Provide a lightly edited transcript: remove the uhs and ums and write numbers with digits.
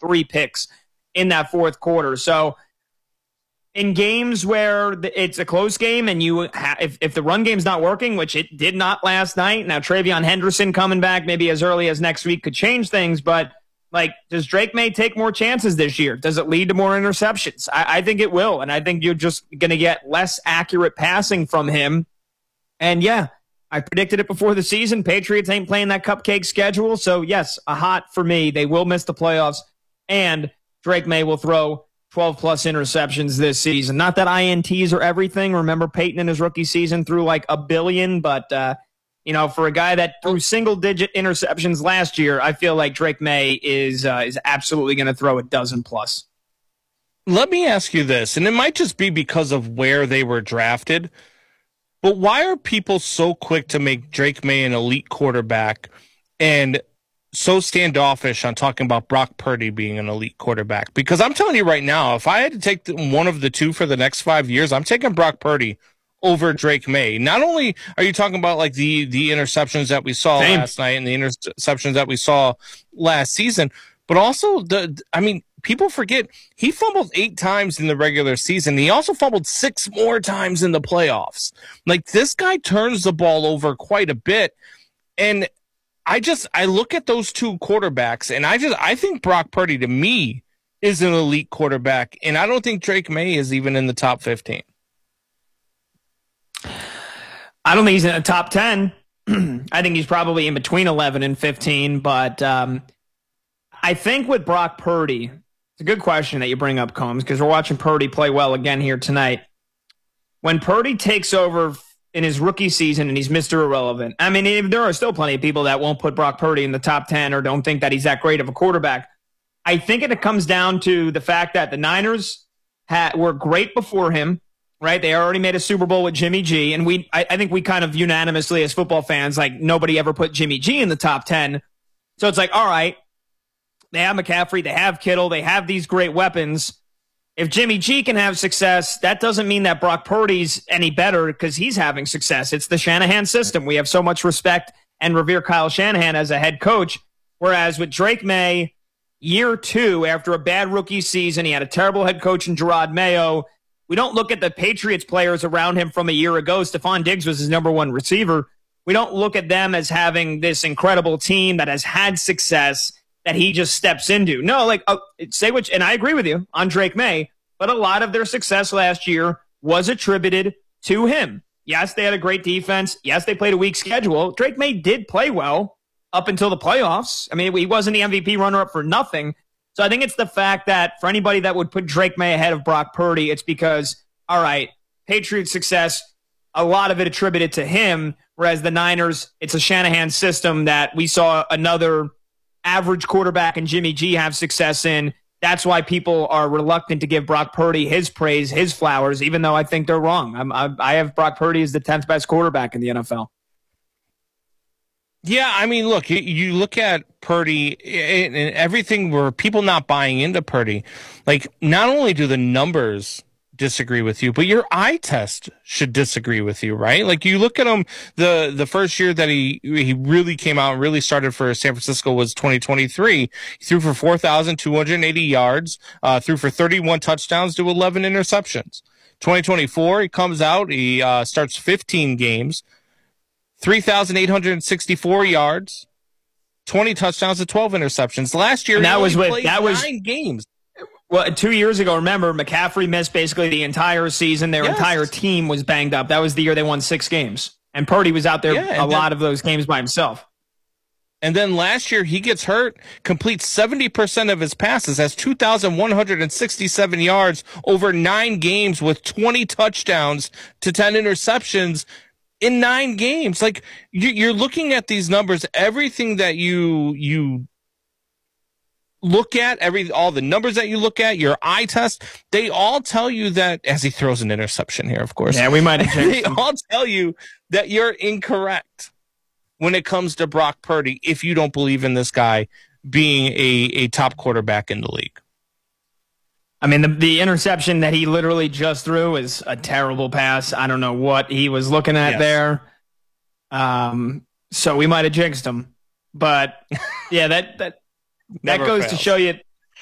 3 picks in that fourth quarter. So in games where it's a close game and if the run game's not working, which it did not last night, now TreVeyon Henderson coming back maybe as early as next week could change things, but does Drake May take more chances this year? Does it lead to more interceptions? I think it will, and I think you're just going to get less accurate passing from him. And yeah, I predicted it before the season. Patriots ain't playing that cupcake schedule, so yes, a hot for me. They will miss the playoffs, and Drake May will throw 12-plus interceptions this season. Not that INTs are everything. Remember Peyton in his rookie season threw like 1 billion, but for a guy that threw single-digit interceptions last year, I feel like Drake May is absolutely going to throw 12+. Let me ask you this, and it might just be because of where they were drafted, but why are people so quick to make Drake May an elite quarterback and so standoffish on talking about Brock Purdy being an elite quarterback? Because I'm telling you right now, if I had to take one of the two for the next 5 years, I'm taking Brock Purdy over Drake May. Not only are you talking about like the interceptions that we saw last night and the interceptions that we saw last season, but also people forget he fumbled 8 times in the regular season. He also fumbled 6 more times in the playoffs. Like, this guy turns the ball over quite a bit. And I look at those two quarterbacks, and I think Brock Purdy, to me, is an elite quarterback, and I don't think Drake May is even in the top 15. I don't think he's in the top 10. I think he's probably in between 11 and 15, but I think with Brock Purdy, it's a good question that you bring up, Combs, because we're watching Purdy play well again here tonight. When Purdy takes over in his rookie season and he's Mr. Irrelevant. I mean, there are still plenty of people that won't put Brock Purdy in the top 10 or don't think that he's that great of a quarterback. I think it comes down to the fact that the Niners were great before him, right? They already made a Super Bowl with Jimmy G, and I think we kind of unanimously as football fans, like, nobody ever put Jimmy G in the top 10. So it's like, all right, they have McCaffrey, they have Kittle, they have these great weapons. If Jimmy G can have success, that doesn't mean that Brock Purdy's any better because he's having success. It's the Shanahan system. We have so much respect and revere Kyle Shanahan as a head coach. Whereas with Drake May, year 2, after a bad rookie season, he had a terrible head coach in Gerard Mayo. We don't look at the Patriots players around him from a year ago. Stephon Diggs was his number 1 receiver. We don't look at them as having this incredible team that has had success that he just steps into. No, and I agree with you on Drake May, but a lot of their success last year was attributed to him. Yes, they had a great defense. Yes, they played a weak schedule. Drake May did play well up until the playoffs. I mean, he wasn't the MVP runner-up for nothing. So I think it's the fact that for anybody that would put Drake May ahead of Brock Purdy, it's because, all right, Patriots success, a lot of it attributed to him, whereas the Niners, it's a Shanahan system that we saw another average quarterback and Jimmy G have success in. That's why people are reluctant to give Brock Purdy his praise, his flowers, even though I think they're wrong. I have Brock Purdy as the 10th best quarterback in the NFL. Yeah, I mean, look, you look at Purdy and everything where people not buying into Purdy. Like, not only do the numbers disagree with you, but your eye test should disagree with you, right? Like, you look at him, the first year that he really came out and really started for San Francisco was 2023. He threw for 4,280 yards, threw for 31 touchdowns to 11 interceptions. 2024, he comes out, he starts 15 games, 3,864 yards, 20 touchdowns to 12 interceptions. Last year, that was 9 games. Well, 2 years ago, remember, McCaffrey missed basically the entire season. Their entire team was banged up. That was the year they won 6 games. And Purdy was out there a lot of those games by himself. And then last year, he gets hurt, completes 70% of his passes, has 2,167 yards over 9 games with 20 touchdowns to 10 interceptions in 9 games. Like, you're looking at these numbers, everything that you look at, all the numbers that you look at, your eye test, they all tell you that, as he throws an interception here, of course. Yeah, we might have They all tell you that you're incorrect when it comes to Brock Purdy if you don't believe in this guy being a top quarterback in the league. I mean, the interception that he literally just threw is a terrible pass. I don't know what he was looking at there. So we might have jinxed him. But, yeah, that goes to show you